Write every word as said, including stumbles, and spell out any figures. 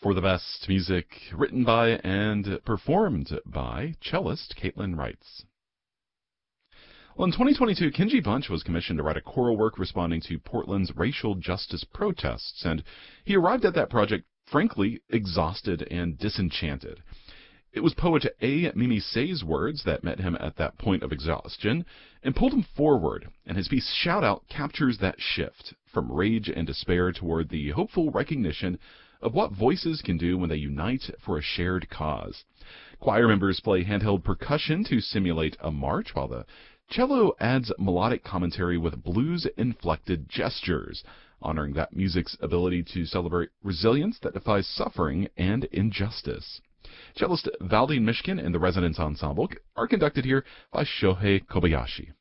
for the best music written by and performed by cellist Caitlin Wrights. Well, in twenty twenty-two, Kenji Bunch was commissioned to write a choral work responding to Portland's racial justice protests, and he arrived at that project, frankly, exhausted and disenchanted. It was poet A. Mimi Say's words that met him at that point of exhaustion and pulled him forward, and his piece Shout Out captures that shift from rage and despair toward the hopeful recognition of what voices can do when they unite for a shared cause. Choir members play handheld percussion to simulate a march, while the cello adds melodic commentary with blues-inflected gestures, honoring that music's ability to celebrate resilience that defies suffering and injustice. Cellist Valdine Mishkin and the Resonance Ensemble are conducted here by Shohei Kobayashi.